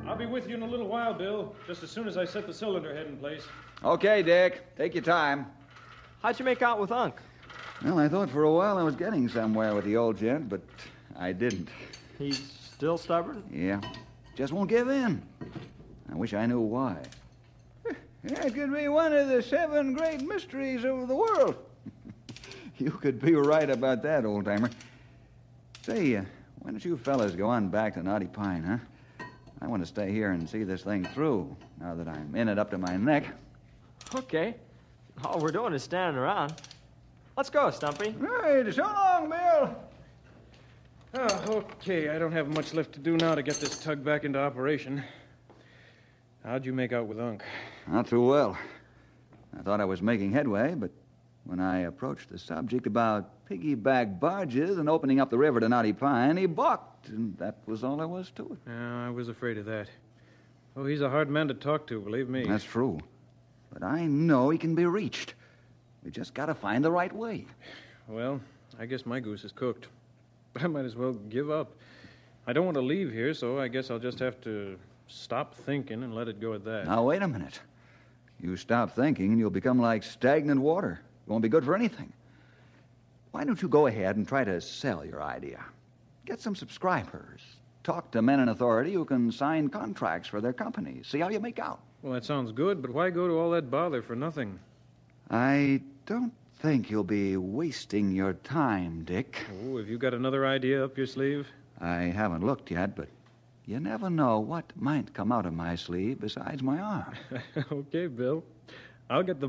I'll be with you in a little while, Bill, just as soon as I set the cylinder head in place. Okay, Dick. Take your time. How'd you make out with Unc? Well, I thought for a while I was getting somewhere with the old gent, but I didn't. He's still stubborn? Yeah. Just won't give in. I wish I knew why. That could be one of the 7 great mysteries of the world. You could be right about that, old-timer. Say, why don't you fellas go on back to Knotty Pine, huh? I want to stay here and see this thing through, now that I'm in it up to my neck. Okay. All we're doing is standing around. Let's go, Stumpy. Right, so long, Bill. Oh, okay, I don't have much left to do now to get this tug back into operation. How'd you make out with Unc? Not too well. I thought I was making headway, but when I approached the subject about piggyback barges and opening up the river to Knotty Pine, he balked, and that was all there was to it. Yeah, I was afraid of that. Oh, he's a hard man to talk to, believe me. That's true. But I know he can be reached. We just got to find the right way. Well, I guess my goose is cooked. But I might as well give up. I don't want to leave here, so I guess I'll just have to stop thinking and let it go at that. Now, wait a minute. You stop thinking and you'll become like stagnant water. It won't be good for anything. Why don't you go ahead and try to sell your idea? Get some subscribers. Talk to men in authority who can sign contracts for their companies. See how you make out. Well, that sounds good, but why go to all that bother for nothing? I don't think you'll be wasting your time, Dick. Oh, have you got another idea up your sleeve? I haven't looked yet, but you never know what might come out of my sleeve besides my arm. Okay, Bill. I'll get the